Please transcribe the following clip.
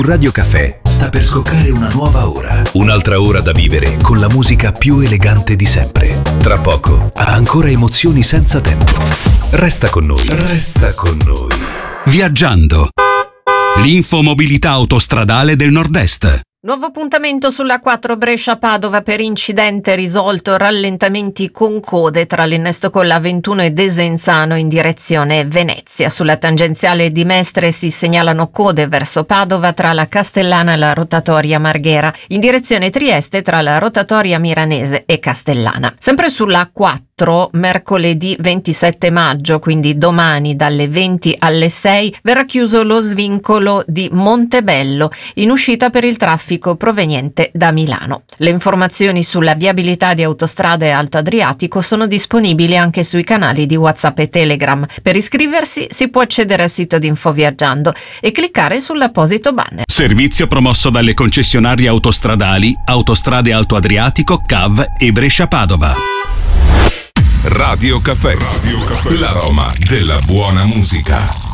Radio Caffè sta per scoccare una nuova ora. Un'altra ora da vivere con la musica più elegante di sempre. Tra poco, ancora emozioni senza tempo. Resta con noi. Resta con noi. Viaggiando. L'infomobilità autostradale del Nord-Est. Nuovo appuntamento sulla 4 Brescia-Padova per incidente risolto, rallentamenti con code tra l'innesto con la 21 e Desenzano in direzione Venezia. Sulla tangenziale di Mestre si segnalano code verso Padova tra la Castellana e la rotatoria Marghera, in direzione Trieste tra la rotatoria Miranese e Castellana. Sempre sulla 4, mercoledì 27 maggio, quindi domani dalle 20 alle 6, verrà chiuso lo svincolo di Montebello in uscita per il traffico proveniente da Milano. Le informazioni sulla viabilità di Autostrade Alto Adriatico sono disponibili anche sui canali di WhatsApp e Telegram. Per iscriversi si può accedere al sito di Infoviaggiando e cliccare sull'apposito banner. Servizio promosso dalle concessionarie autostradali Autostrade Alto Adriatico, CAV e Brescia-Padova. Radio Caffè. L'aroma della buona musica.